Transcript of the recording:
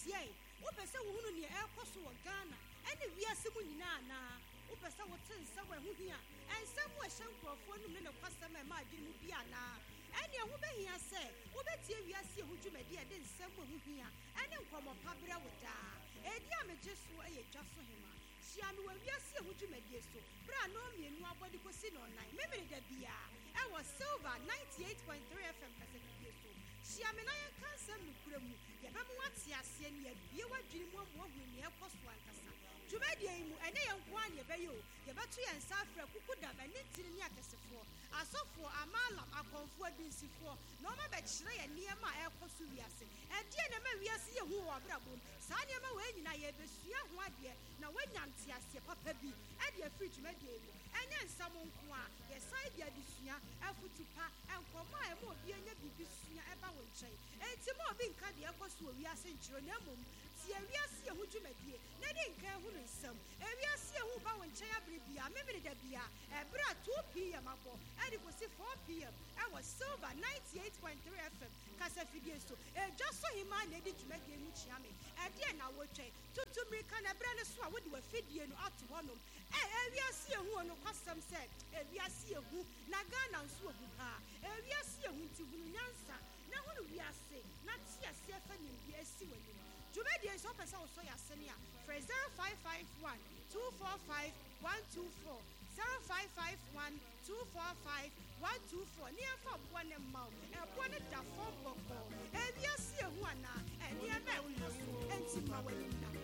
tie wopese wo hunu ne ekoso wo Ghana ene wiase mu nyina na wopese wo tensa wo hu hia ensem wo hyenkrofo no ne kwasam ma adwene mu bia na ene ho behia se wo betie wiase hu dwumade e de nsem wo hu hia ene nkomo pabre wo da edi ameje so eye dwaso hema Shiami wa wiase hu dwumade so bra no mienu abodi kosi no nan memere da bia e wo Silver 98.3 FM kasefie so Shiami na yan kansem nukura mu ye be mu ate ase ne abie wadwene mu amu ahu ne ekoso ankasa dwumade yi mu ene ye nko an ye be yo ye beto ye nsa afra kukuda ba ne tiri ne akesefo asofo amalam akonfo adinsifo no ma be kire ye niema ekoso wiase e die na ma wiase ye hu wo brabom sa niema we nyina ye besua ho ade na wanya ntiase papa bi e de afiri dwumade yi enye nsam nko a ye sai de adisua afutupa enkomo a e mo bi enya bibisua e ba wo nkyɛn enti mo bi nka de ekoso wiase nkyiro na mom ti wiase ye hu dwumade na de nka hu no nsam wiase ye hu ba wo nkyɛn abere bia memere da bia e bra 2 pm abo e de kosi 4 pm e wo Silver 98.3 FM kasafidie so e dwaso hima na de dwumade mu chiame e de na wo twɛn tutumrika na bra ne so a wo de wafidie no ato honom wiase ye hu no kwasam se wiase ye hu na Ghana nso obu ha wiase ye hu nti hunu nyansa na hunu wiase na tia se fa nimbi asi wani dwumade so pesa wo so ya sene a 0551 245 124 0551 245 124 ni afa bo ne maw e bo ne da fo boko wiase ye hu ana e ni e ba wo so enti ma wani na